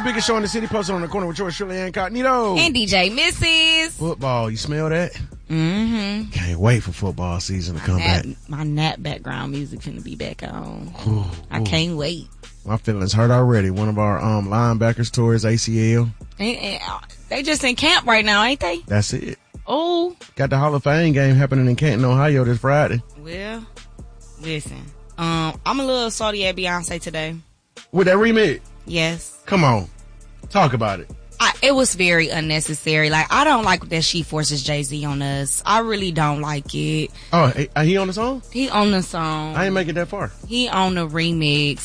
biggest show in the city, posted on the corner with George Shirley Incognito. And DJ Mrs. Football, you smell that? Mm-hmm. Can't wait for football season to come back. My nap background music finna be back on. Ooh, I can't wait. My feelings hurt already. One of our linebackers tore his ACL. And they just in camp right now, ain't they? That's it. Oh. Got the Hall of Fame game happening in Canton, Ohio this Friday. Well, listen. I'm a little salty at Beyonce today. With that remix? Yes. Come on. Talk about it. It was very unnecessary. Like, I don't like that she forces Jay-Z on us. I really don't like it. Oh, he on the song? He on the song. I ain't make it that far. He on the remix.